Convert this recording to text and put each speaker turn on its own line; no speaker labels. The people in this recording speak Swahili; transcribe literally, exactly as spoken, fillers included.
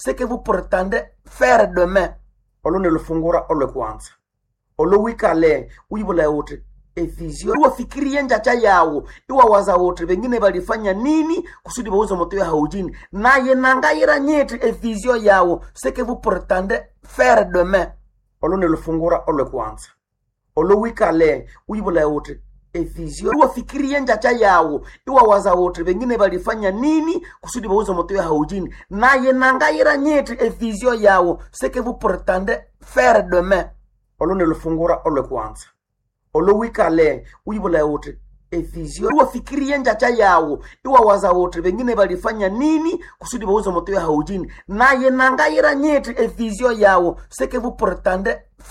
ce que vous prétendez faire demain. Olo nilifungura ole kwanza. Olo wikale uibula yote efizio. Iwa fikiria njacha yao. Iwa waza wote wengine walifanya nini kusudi bauza moto ya haujini. Na yenangaira nyeti efizio yao. Ce que vous prétendez faire demain. Olo nilifungura ole kwanza. Olo wikale uibula yote efizio. Iwa fikiria njacha yao. Iwa waza wote wengine walifanya nini kusudi bauza moto ya haujini. Na yenangaira nyeti efizio yao. Ce que vous prétendez faire demain. Olo nilifungura ole kwanza. Olo wikale uibula yote efizio. Iwa fikiria njacha yao. Iwa waza wote wengine walifanya nini kusudi bauza moto ya haujini. Na yenangaira nyeti efizio yao. Ce que vous prétendez